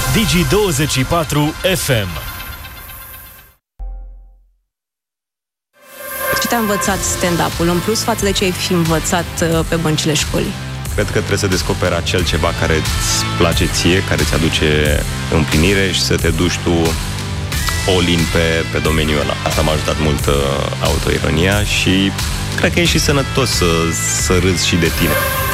Digi24 FM. Ce te-a învățat stand-up-ul în plus față de ce ai fi învățat pe băncile școlii? Cred că trebuie să descoperi acel ceva care îți place ție, care îți aduce împlinire și să te duci tu all-in pe domeniul ăla. Asta m-a ajutat mult autoironia și cred că e și sănătos să râzi și de tine.